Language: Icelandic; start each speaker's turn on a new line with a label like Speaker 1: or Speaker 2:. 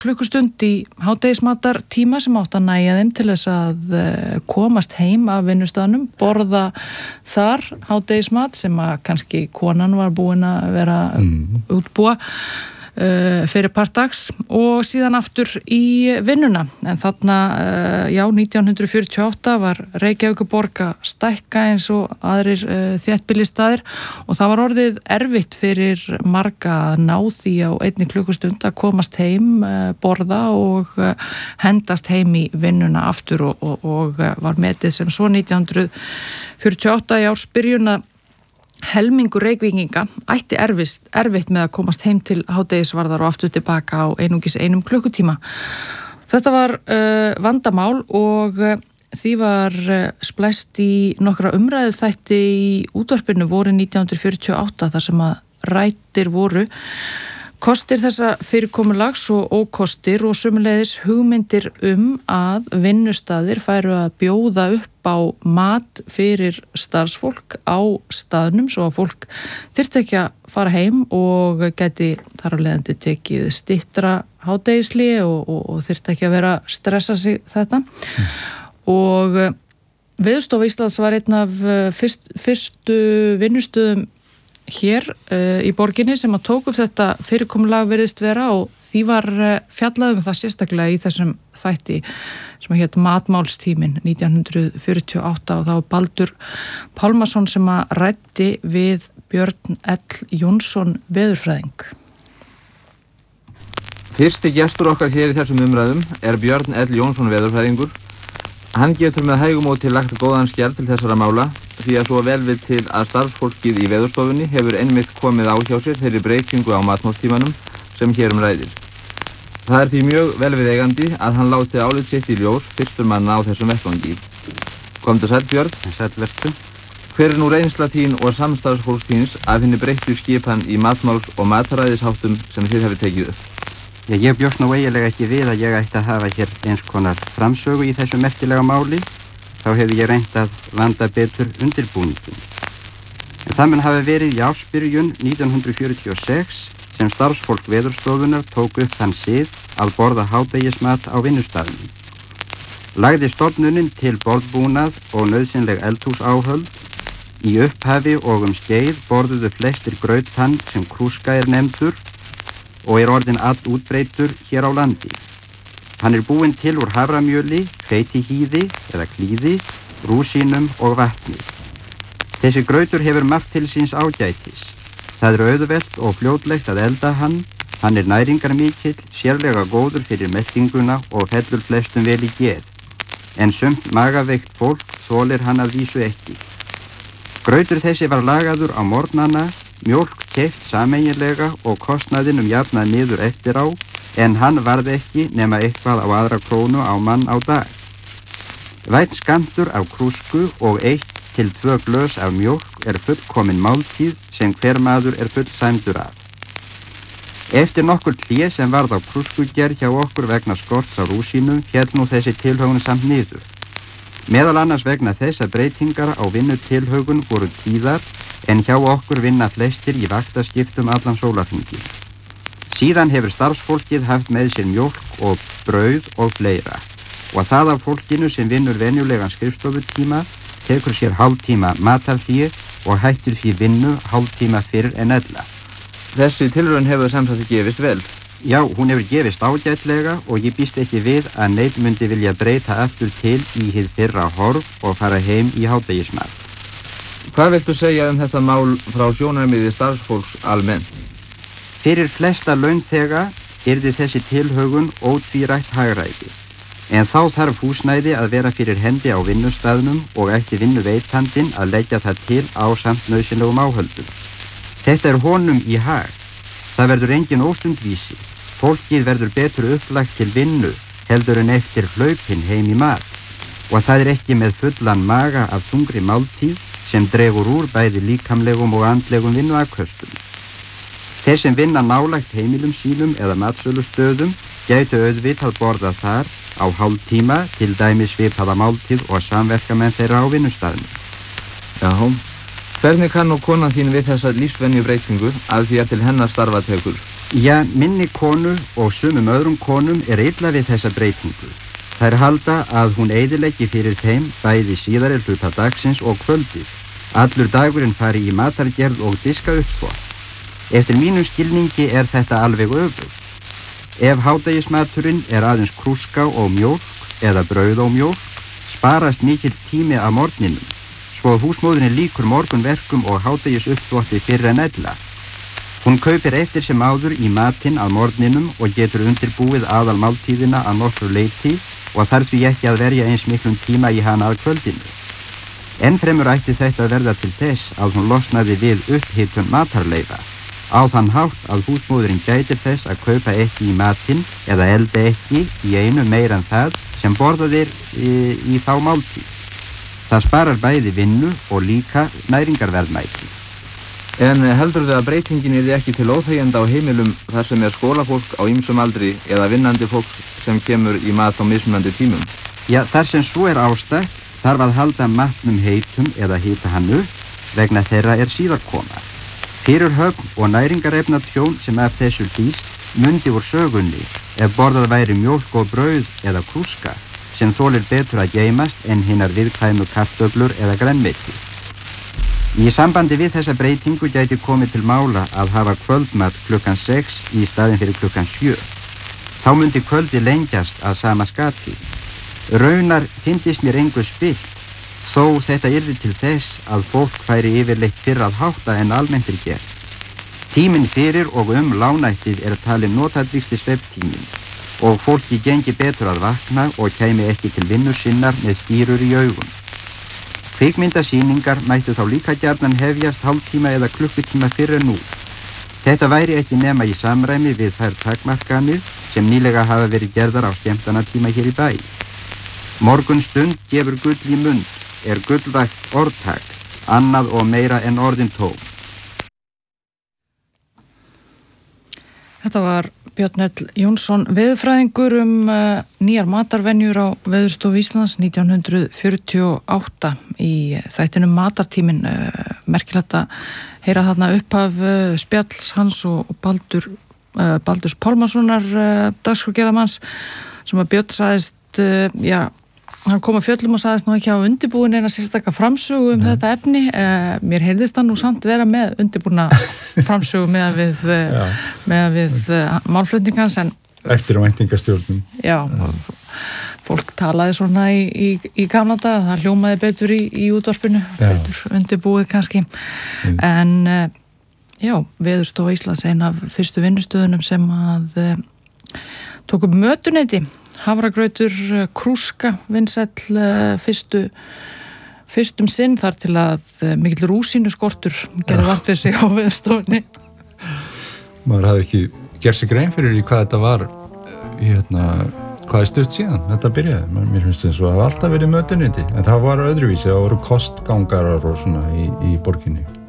Speaker 1: klukkustund í hádegismatartíma sem átt að nægja þeim til þess að komast heim af vinnustaðnum, borða þar hádegismat sem að kannski konan var búin að vera útbúa fyrir partags og síðan aftur í vinnuna. En þarna, 1948 var Reykjavíkurborg að stækka eins og aðrir þéttbýlisstaðir og það var orðið erfitt fyrir marga að ná því á einni klukkustund að komast heim, borða og hendast heim í vinnuna aftur og var metið sem svo 1948 í ársbyrjun að helmingur Reykvíkinga ætti erfitt með að komast heim til hádegisvarðar og aftur tilbaka á einungis einum klukkutíma. Þetta var vandamál og því var splæst í nokkra umræðu þætti í útvarpinu voru 1948 þar sem að ræddir voru kostir þessa fyrirkomulags og ókostir og sömuleiðis hugmyndir að vinnustaðir færu að bjóða upp á mat fyrir starfsfólk á staðnum svo að fólk þyrfti ekki að fara heim og gæti þar af leiðandi tekið styttra hádegishlé og þyrfti ekki að vera að stressa sig þetta. Og Veðurstofa Íslands var einn af fyrstu vinnustöðum hér í borginni sem að tók upp þetta fyrirkomulag virðist vera og því var fjallað það sérstaklega í þessum þætti sem hét Matmálstíminn 1948 og það var Baldur Pálmason sem að ræddi við Björn L. Jónsson veðurfræðing.
Speaker 2: Fyrsti gestur okkar hér í þessum umræðum Björn L. Jónsson veðurfræðingur. Hann getur með hægumóti lagt góðan skjal til þessara mála því að svo vel við til að starfsfólkið í veðurstofunni hefur einmitt komið á hjá sér þeirri breytingu á matmálstímanum sem hér ræðir. Það því mjög vel við eigandi að hann láti álit sitt í ljós fyrstur manna á þessum vettvangi. Komdu sæll Björn.
Speaker 3: Sæll vertu.
Speaker 2: Hver nú reynsla þín og samstarfsfólks þíns af hinni breyttu skipan í matmáls- og mataræðisháttum sem þið hefur tekið upp?
Speaker 3: Ég bjóst nú eiginlega ekki við að ég ætti að hafa hér eins konar framsögu í þessu merkilega máli. Þá hefði ég reynt að vanda betur undirbúningin. En það mun hafi verið í ársbyrjun 1946 sem starfsfólk veðurstofunar tók upp þann sið að borða hádegismat á vinnustæðunum. Lagði stofnunin til borðbúnað og nauðsynleg eldhúsáhöld. Í upphafi og skeið borðuðu flestir graut þann sem krúska nefndur og orðinn allútbreiddur hér á landi. Hann búinn til úr haframjöli, hveitihýði eða klíði, rúsínum og vatni. Þessi grautur hefur margt til síns ágætis. Það auðvelt og fljótlegt að elda hann næringarmikill, sérlega góður fyrir meltinguna og fellur flestum vel í geð. En sumt magaveikt fólk þolir hann að vísu ekki. Grautur þessi var lagaður á morgnana, mjólk keypt sameiginlega og kostnaðinn jafnað niður eftir á, en hann varð ekki nema eitthvað á aðra krónu á mann á dag. Vænn skammtur af krúsku og 1 til 2 glös af mjólk fullkomin máltíð sem hver maður fullsæmdur af. Eftir nokkur hlé sem varð á krúskugerð hjá okkur vegna skorts á rúsínum féll nú þessi tilhögun samt niður. Meðal annars vegna þess að breytingar á vinnutilhögun voru tíðar en hjá okkur vinna flestir í vaktaskiptum allan sólarhringinn. Síðan hefur starfsfólkið haft með sér mjólk og brauð og fleira og það af fólkinu sem vinnur venjulegan skrifstofutíma tekur sér hálftíma matarhlé og hættir því vinnu hálftíma fyrr en ella.
Speaker 2: Þessi tilraun hefur samsagt gefist vel.
Speaker 3: Já, hún hefur gefist ágætlega og ég býst ekki við að neinn myndi vilja breyta aftur til í hið fyrra horf og fara heim í hádegismat.
Speaker 2: Hvað viltu segja þetta mál frá sjónarmiði starfsfólks almennt?
Speaker 3: Fyrir flesta launþega yrði þessi tilhögun ótvírætt hagræði. En þá þarf húsnæði að vera fyrir hendi á vinnustaðnum og ætti vinnuveitandinn að leggja það til ásamt nauðsynlegum áhöldum. Þetta honum í hag. Það verður engin óstundvísi. Fólkið verður betur upplagt til vinnu heldur en eftir hlaupin heim í mat. Og það ekki með fullan maga af þungri máltíð sem dregur úr bæði líkamlegum og andlegum vinnuafköstum. Þeir sem vinna nálægt heimilum sínum eða matsölustöðum gætu auðvitað borða þar á hálftíma til dæmis svipaða máltíð og samverkamenn þeirra á vinnustaðnum.
Speaker 2: Já, hvernig kann nú konan þín við þessa lífsvenju breytingu að því að til hennar starfa tekur?
Speaker 3: Já, minni konu og sumum öðrum konum illa við þessa breytingu. Þær halda að hún eyðileggi fyrir þeim bæði síðari hluta dagsins og kvöldið. Allur dagurinn fari í matargerð og diska uppþvott. Eftir mínum skilningi þetta alveg öfugt. Ef hádegismaturinn aðeins krúska og mjólk eða brauð og mjólk, sparast mikill tími af morgninum, svo að húsmóðurin lýkur morgunverkum og hádegisuppþvotti fyrr en ella. Hún kaupir eftir sem áður í matinn að morgninum og getur undirbúið aðalmáltíðina að nokkru leyti og þarf því ekki að verja eins miklum tíma í hana að kvöldinu. Ennfremur ætti þetta að verða til þess að hún losnaði við upphitun matarleifa, á þann hátt að húsmóðurinn gætir þess að kaupa ekki í matinn eða elda ekki í einu meira en það sem borðað í þá máltíð. Það sparar bæði vinnu og líka næringarverðmæti.
Speaker 2: En heldur þið að breytingin ekki til óþægjenda á heimilum þar sem skólafólk á ýmsum aldri eða vinnandi fólk sem kemur í mat á mismunandi tímum?
Speaker 3: Já, þar sem svo ástætt þarf að halda matnum heitum eða hita hann upp vegna þeirra síðar koma. Fyrirhöfn og næringarefna tjón sem af þessu hlýst mundi úr sögunni ef borðað væri mjólk og brauð eða krúska sem þolir betur að geymast en hinar viðkvæmu kartöflur eða grænmeti. Í sambandi við þessa breytingu gæti komið til mála að hafa kvöldmat klukkan 6 í staðinn fyrir klukkan 7. Þá mundi kvöldi lengjast að sama skapi. Raunar fyndist mér engu spillt, þó þetta yrði til þess að fólk færi yfirleitt fyrr að hátta en almennt gert. Tíminn fyrir og lánættið talinn notadrýgsti svefntíminn og fólki gengi betur að vakna og kæmi ekki til vinnu sinnar með skýrur í augum. Kvikmyndasýningar mættu þá líka gjarnan hefjast hálftíma eða klukkutíma fyrr en nú. Þetta væri ekki nema í samræmi við þær takmarkanir sem nýlega hafa verið gerðar á skemmtanatíma hér í bæ. Morgunstund gefur gull í mund, gullvægt orðtak, annað og meira en orðin tóm.
Speaker 1: Þetta var Björn L. Jónsson veðurfræðingur nýjar matarvenjur á Veðurstofu Íslands 1948 í þættinum Matartíminn. Merkilegt að heyra þarna upphaf spjalls hans og Baldurs Pálmasonar dagskrárgerðarmanns sem að Björn sagðist, hann kom að fjöllum og sagðist nú ekki á undirbúin eina sérstaka framsögu þetta efni. Mér heyrðist það nú samt vera með undirbúna framsögu með við málflutningans.
Speaker 4: Eftir á væntingastjórnum.
Speaker 1: Já, fólk talaði svona í gamla daga, það hljómaði betur í útvarpinu, betur undirbúið kannski. En Veðurstofa Íslands, ein af fyrstu vinnustöðunum sem að tók upp mötuneyti. Hafragrautur, krúska, vinsæll fyrstum sinn þar til að mikill rúsínuskortur gerði vart við sig á Veðurstofunni.
Speaker 4: Maður hafði ekki gert sig grein fyrir í hvað þetta var, hvað stutt síðan þetta byrjaði. Mér finnst þess að það hafa alltaf verið mötuneyti, en það var öðruvísi, það voru kostgangarar og svona í borginni.